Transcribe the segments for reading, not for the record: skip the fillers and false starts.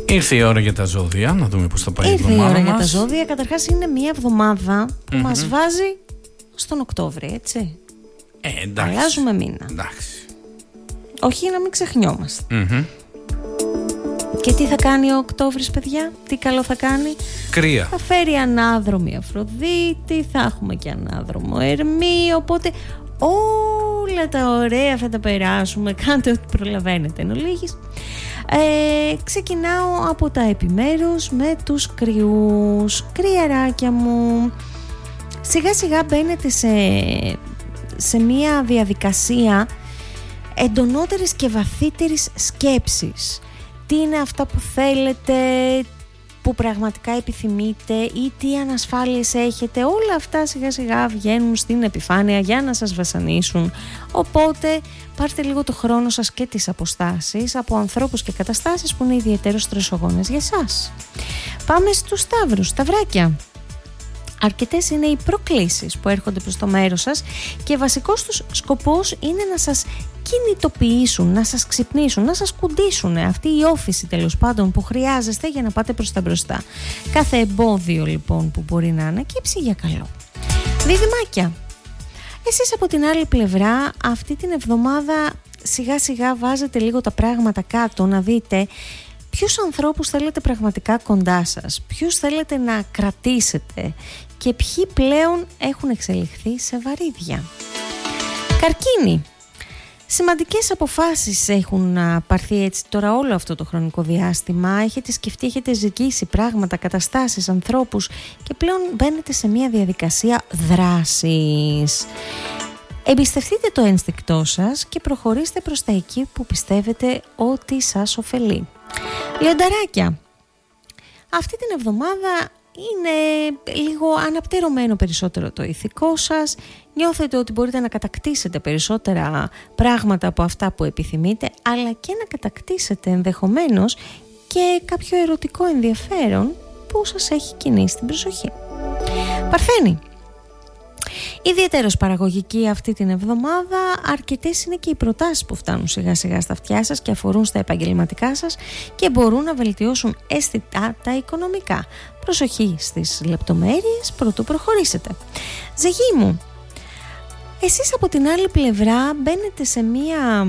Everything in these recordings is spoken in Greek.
Ήρθε η ώρα για τα ζώδια, να δούμε πώς θα πάει η εβδομάδα μας. Ήρθε η ώρα για τα ζώδια. Καταρχάς είναι μια εβδομάδα που μας βάζει στον Οκτώβρη, έτσι. Εντάξει. Αλλάζουμε μήνα. Εντάξει. Όχι να μην ξεχνιόμαστε. Και τι θα κάνει ο Οκτώβρης, παιδιά? Τι καλό θα κάνει? Κρύα. Θα φέρει ανάδρομη Αφροδίτη, θα έχουμε και ανάδρομο Ερμή. Οπότε όλα τα ωραία θα τα περάσουμε. Κάντε ό,τι προλαβαίνετε εν ολίγης. Ξεκινάω από τα επιμέρους με τους κρυούς. Κρυαράκια μου, σιγά σιγά μπαίνετε σε μια διαδικασία εντονότερης και βαθύτερης σκέψης. Τι είναι αυτά που θέλετε, που πραγματικά επιθυμείτε ή τι ανασφάλειες έχετε. Όλα αυτά σιγά σιγά βγαίνουν στην επιφάνεια για να σας βασανίσουν. Οπότε πάρτε λίγο το χρόνο σας και τις αποστάσεις από ανθρώπους και καταστάσεις που είναι ιδιαίτερως στρεσογόνες για εσάς. Πάμε στους Σταύρους, Σταυράκια. Αρκετές είναι οι προκλήσεις που έρχονται προς το μέρος σας και βασικός τους σκοπός είναι να σας κινητοποιήσουν, να σας ξυπνήσουν, να σας κουντήσουν. Αυτή η όφηση τέλος πάντων που χρειάζεστε για να πάτε προς τα μπροστά. Κάθε εμπόδιο λοιπόν που μπορεί να ανακύψει για καλό. Διδυμάκια, εσείς από την άλλη πλευρά αυτή την εβδομάδα σιγά σιγά βάζετε λίγο τα πράγματα κάτω, να δείτε ποιους ανθρώπους θέλετε πραγματικά κοντά σας, ποιους θέλετε να κρατήσετε και ποιοι πλέον έχουν εξελιχθεί σε βαρύδια. Καρκίνη, σημαντικές αποφάσεις έχουν πάρθει έτσι τώρα όλο αυτό το χρονικό διάστημα. Έχετε σκεφτεί, έχετε ζυγίσει πράγματα, καταστάσεις, ανθρώπους και πλέον μπαίνετε σε μια διαδικασία δράσης. Εμπιστευτείτε το ένστικτό σας και προχωρήστε προς τα εκεί που πιστεύετε ότι σας ωφελεί. Λιονταράκια, αυτή την εβδομάδα είναι λίγο αναπτερωμένο περισσότερο το ηθικό σας. Νιώθετε ότι μπορείτε να κατακτήσετε περισσότερα πράγματα από αυτά που επιθυμείτε, αλλά και να κατακτήσετε ενδεχομένως και κάποιο ερωτικό ενδιαφέρον που σας έχει κινήσει την προσοχή. Παρθένη, ιδιαίτερος παραγωγική αυτή την εβδομάδα. Αρκετές είναι και οι προτάσεις που φτάνουν σιγά σιγά στα αυτιά σας και αφορούν στα επαγγελματικά σας και μπορούν να βελτιώσουν αισθητά τα οικονομικά. Προσοχή στις λεπτομέρειες προτού προχωρήσετε. Ζυγή μου, εσείς από την άλλη πλευρά μπαίνετε σε μία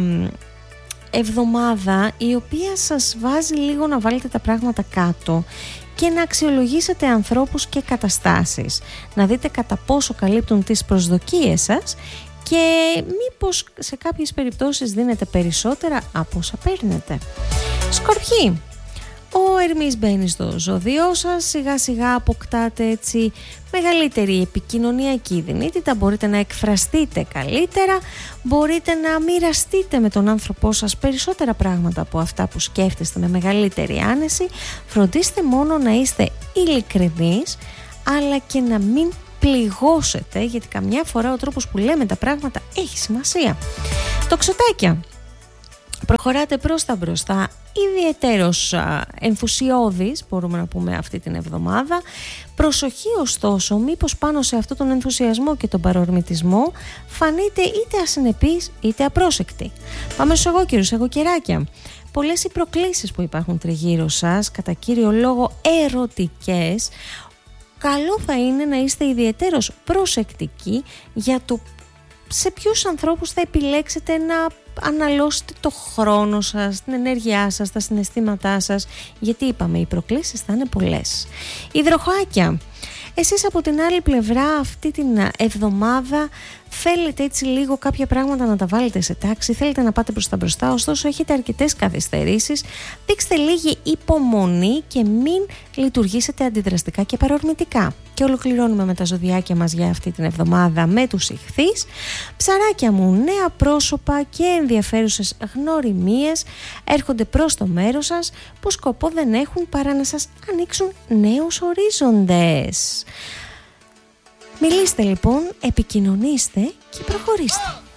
εβδομάδα η οποία σας βάζει λίγο να βάλετε τα πράγματα κάτω και να αξιολογήσετε ανθρώπους και καταστάσεις, να δείτε κατά πόσο καλύπτουν τις προσδοκίες σας και μήπως σε κάποιες περιπτώσεις δίνετε περισσότερα από όσα παίρνετε. Σκορπιοί, ο Ερμής μπαίνει στο ζώδιό σας, σιγά σιγά αποκτάτε έτσι μεγαλύτερη επικοινωνιακή δυνατότητα, μπορείτε να εκφραστείτε καλύτερα, μπορείτε να μοιραστείτε με τον άνθρωπό σας περισσότερα πράγματα από αυτά που σκέφτεστε με μεγαλύτερη άνεση. Φροντίστε μόνο να είστε ειλικρινείς, αλλά και να μην πληγώσετε, γιατί καμιά φορά ο τρόπος που λέμε τα πράγματα έχει σημασία. Τοξοτάκια, προχωράτε προς τα μπροστά, ιδιαιτέρως ενθουσιώδης μπορούμε να πούμε αυτή την εβδομάδα. Προσοχή ωστόσο, μήπως πάνω σε αυτόν τον ενθουσιασμό και τον παρορμητισμό φανείτε είτε ασυνεπείς είτε απρόσεκτοι. Πάμε στους εγώκερους, εγωκεράκια. Πολλές οι προκλήσεις που υπάρχουν τριγύρω σας, κατά κύριο λόγο ερωτικές. Καλό θα είναι να είστε ιδιαιτέρως προσεκτικοί για το σε ποιους ανθρώπους θα επιλέξετε να αναλώσετε το χρόνο σας, την ενέργειά σας, τα συναισθήματά σας, γιατί είπαμε οι προκλήσεις θα είναι πολλές. Υδροχοάκια, εσείς από την άλλη πλευρά αυτή την εβδομάδα θέλετε έτσι λίγο κάποια πράγματα να τα βάλετε σε τάξη, θέλετε να πάτε προς τα μπροστά, ωστόσο έχετε αρκετές καθυστερήσεις. Δείξτε λίγη υπομονή και μην λειτουργήσετε αντιδραστικά και παρορμητικά. Και ολοκληρώνουμε με τα ζωδιάκια μας για αυτή την εβδομάδα με τους Ιχθύς. Ψαράκια μου, νέα πρόσωπα και ενδιαφέρουσες γνωριμίες έρχονται προς το μέρος σας που σκοπό δεν έχουν παρά να σας ανοίξουν νέους ορίζοντες. Μιλήστε λοιπόν, επικοινωνήστε και προχωρήστε.